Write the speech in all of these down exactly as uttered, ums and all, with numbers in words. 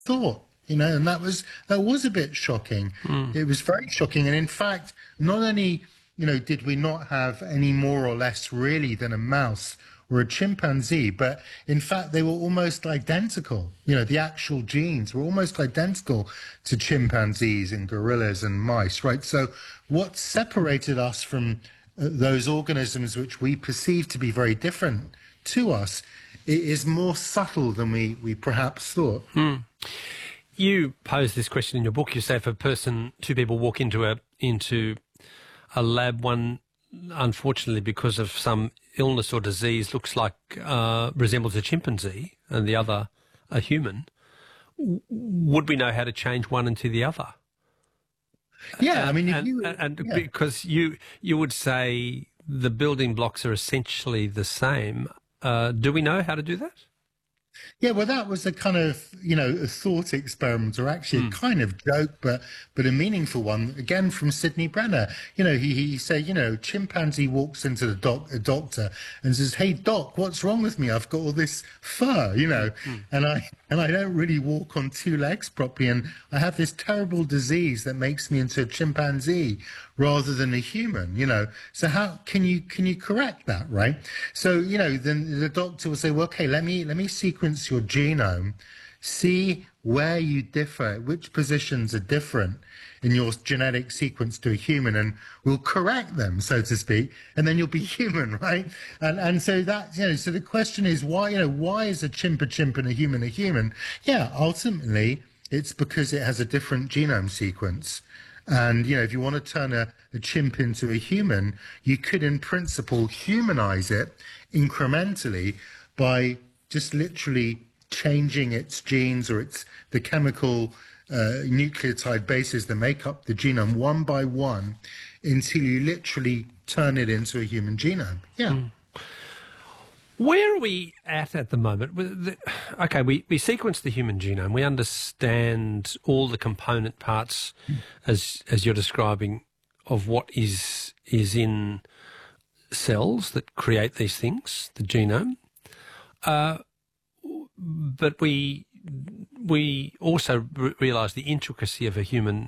thought, you know, and that was that was a bit shocking. Mm. It was very shocking, and in fact, not only you know did we not have any more or less really than a mouse or a chimpanzee, but in fact they were almost identical. You know, the actual genes were almost identical to chimpanzees and gorillas and mice, right? So what separated us from uh, those organisms which we perceive to be very different to us i- is more subtle than we, we perhaps thought. Mm. You pose this question in your book. You say if a person, two people walk into a into a lab, one unfortunately because of some illness or disease looks like uh, resembles a chimpanzee, and the other a human. W- would we know how to change one into the other? Yeah, I mean, if and, you, and, and yeah. because you you would say the building blocks are essentially the same. Uh, do we know how to do that? Yeah, well, that was a kind of, you know, a thought experiment, or actually a kind of joke, but but a meaningful one. Again, from Sidney Brenner. You know, he he said, you know, chimpanzee walks into the doc, a doctor and says, "Hey, doc, what's wrong with me? I've got all this fur, you know, and I and I don't really walk on two legs properly, and I have this terrible disease that makes me into a chimpanzee rather than a human, you know. So how can you can you correct that, right? So, you know, then the doctor will say, well, okay, let me let me sequence your genome, see where you differ, which positions are different in your genetic sequence to a human, and we'll correct them, so to speak, and then you'll be human, right? And and so that, you know, so the question is why, you know, why is a chimp a chimp and a human a human? Yeah, ultimately it's because it has a different genome sequence. And, you know, if you want to turn a, a chimp into a human, you could, in principle, humanize it incrementally by just literally changing its genes or its the chemical uh, nucleotide bases that make up the genome one by one until you literally turn it into a human genome. Yeah. Mm. Where are we at at the moment? With the- Okay, we, we sequence the human genome. We understand all the component parts, as as you're describing, of what is is in cells that create these things, the genome. Uh, but we we also r- realise the intricacy of a human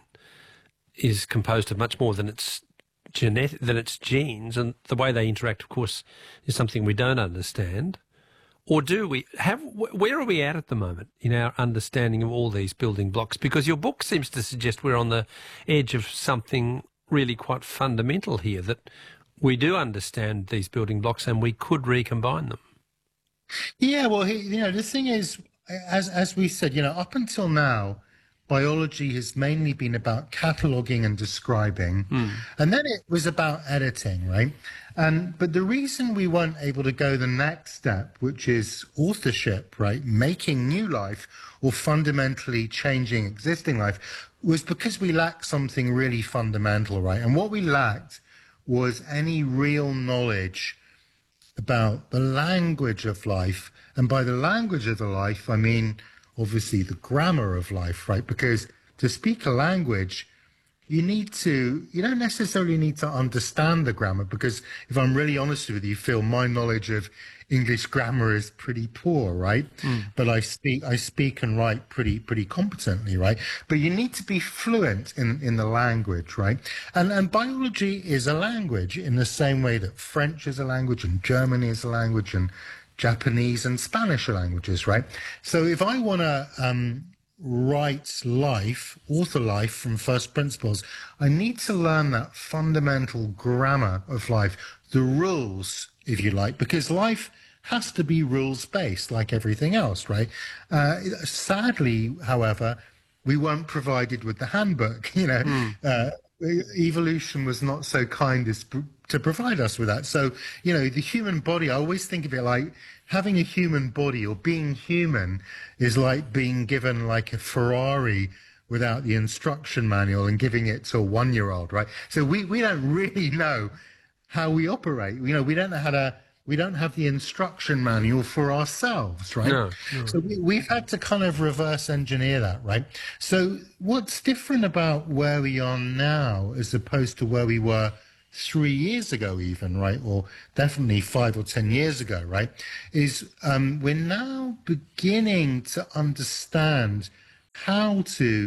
is composed of much more than its genetic than its genes, and the way they interact, of course, is something we don't understand. Or do we have? Where are we at at the moment in our understanding of all these building blocks? Because your book seems to suggest we're on the edge of something really quite fundamental here, that we do understand these building blocks and we could recombine them. Yeah, well, he, you know, the thing is, as as we said, you know, up until now, biology has mainly been about cataloging and describing, and then it was about editing, right? And but the reason we weren't able to go the next step, which is authorship, right, making new life or fundamentally changing existing life, was because we lacked something really fundamental, right? And what we lacked was any real knowledge about the language of life. And by the language of the life, I mean, obviously, the grammar of life, right? Because to speak a language, you need to, you don't necessarily need to understand the grammar, because if I'm really honest with you, Phil, my knowledge of English grammar is pretty poor, right? But I speak, I speak and write pretty, pretty competently, right? But you need to be fluent in, in the language, right? And, and biology is a language in the same way that French is a language and German is a language and Japanese and Spanish are languages, right? So if I want to, um, write life, author life from first principles, I need to learn that fundamental grammar of life, the rules, if you like, because life has to be rules-based like everything else, right? Uh, sadly, however, we weren't provided with the handbook, you know. Uh, evolution was not so kind as pr- to provide us with that. So, you know, the human body, I always think of it like having a human body or being human is like being given like a Ferrari without the instruction manual and giving it to a one-year-old, right? So we, we don't really know how we operate. You know, we don't know how to, we don't have the instruction manual for ourselves, right? No, no. So we, we've had to kind of reverse engineer that, right? So what's different about where we are now as opposed to where we were three years ago even, right, or definitely five or ten years ago, right, is um, we're now beginning to understand how to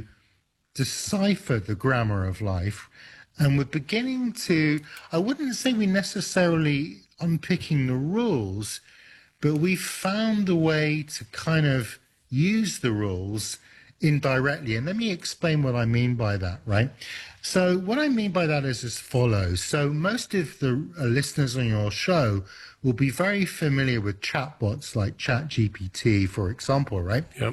decipher the grammar of life. And we're beginning to, I wouldn't say we necessarily unpicking the rules, but we've found a way to kind of use the rules indirectly. And let me explain what I mean by that, right? So what I mean by that is as follows. So most of the uh, listeners on your show will be very familiar with chatbots like ChatGPT, for example, right? Yep.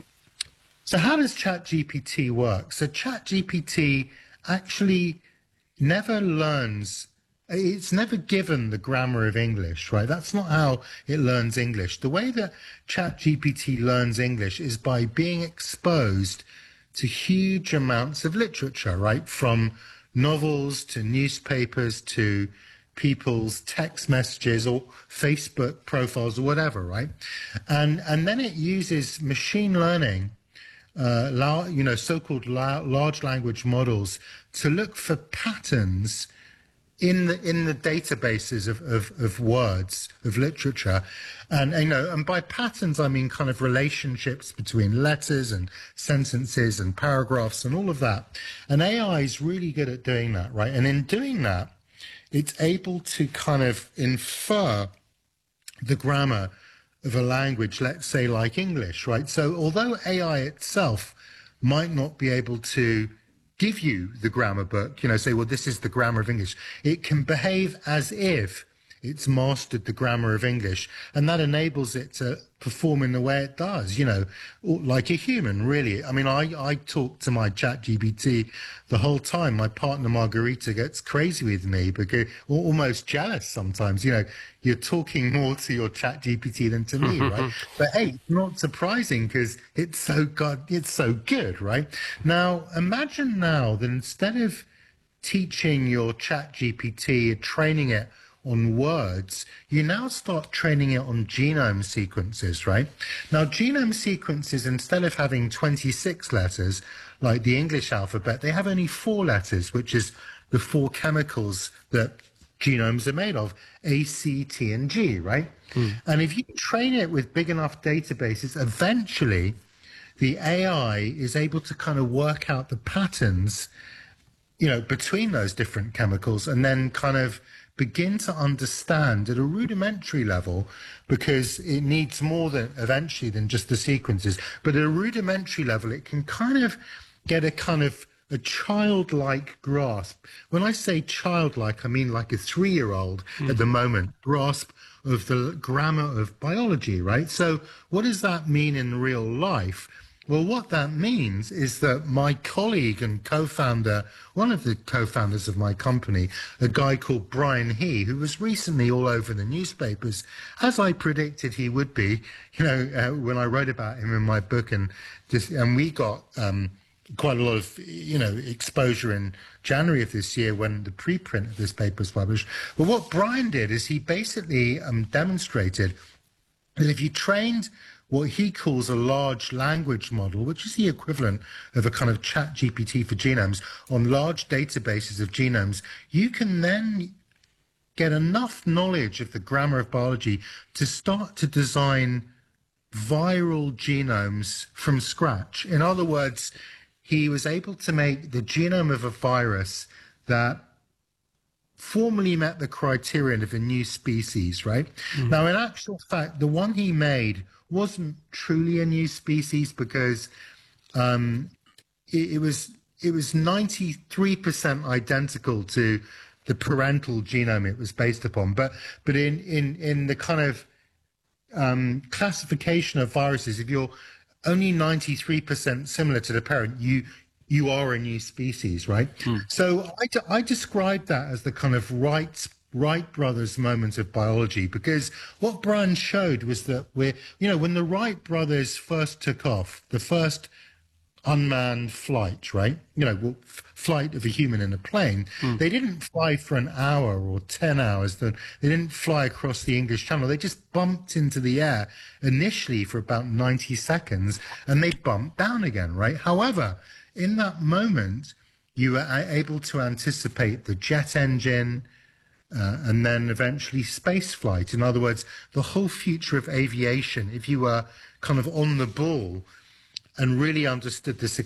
So how does ChatGPT work? So ChatGPT actually never learns, it's never given the grammar of English, right? That's not how it learns English. The way that ChatGPT learns English is by being exposed to huge amounts of literature, right? From novels to newspapers to people's text messages or Facebook profiles or whatever, right? And, and then it uses machine learning, uh, la- you know, so-called la- large language models to look for patterns in the in the databases of, of, of words, of literature. And, you know, and by patterns, I mean kind of relationships between letters and sentences and paragraphs and all of that. And A I is really good at doing that, right? And in doing that, it's able to kind of infer the grammar of a language, let's say like English, right? So although A I itself might not be able to give you the grammar book, you know, say, well, this is the grammar of English, it can behave as if it's mastered the grammar of English, and that enables it to perform in the way it does, you know, like a human, really. I mean, I, I talk to my ChatGPT the whole time. My partner, Margarita, gets crazy with me because almost jealous sometimes, you know, you're talking more to your ChatGPT than to me, right? But hey, not surprising because it's so God, it's so good, right? Now, imagine now that instead of teaching your ChatGPT, training it on words, you now start training it on genome sequences, right? Now, genome sequences, instead of having twenty-six letters like the English alphabet, they have only four letters, which is the four chemicals that genomes are made of, A, C, T, and G, right? Mm. And if you train it with big enough databases, eventually the A I is able to kind of work out the patterns, you know, between those different chemicals, and then kind of begin to understand at a rudimentary level, because it needs more than eventually than just the sequences, but at a rudimentary level, it can kind of get a kind of a childlike grasp. When I say childlike, I mean like a three-year-old mm. at the moment grasp of the grammar of biology, right? So what does that mean in real life? Well, what that means is that my colleague and co-founder, one of the co-founders of my company, a guy called Brian He, who was recently all over the newspapers, as I predicted he would be, you know, uh, when I wrote about him in my book, and just, and we got um, quite a lot of, you know, exposure in January of this year when the preprint of this paper was published. But what Brian did is he basically um, demonstrated that if you trained what he calls a large language model, which is the equivalent of a kind of chat G P T for genomes, on large databases of genomes, you can then get enough knowledge of the grammar of biology to start to design viral genomes from scratch. In other words, he was able to make the genome of a virus that formally met the criterion of a new species, right? Mm. Now, in actual fact, the one he made wasn't truly a new species, because um, it, it was it was ninety-three percent identical to the parental genome it was based upon. But but in in in the kind of um, classification of viruses, if you're only ninety-three percent similar to the parent, you you are a new species, right? Hmm. So I, I describe that as the kind of Wright, Wright brothers moment of biology, because what Brian showed was that we're, you know, when the Wright brothers first took off, the first unmanned flight, right? You know, well, f- flight of a human in a plane, hmm. they didn't fly for an hour or ten hours. They didn't fly across the English Channel. They just bumped into the air initially for about ninety seconds, and they bumped down again, right? However, in that moment, you were able to anticipate the jet engine uh, and then eventually space flight. In other words, the whole future of aviation, if you were kind of on the ball and really understood this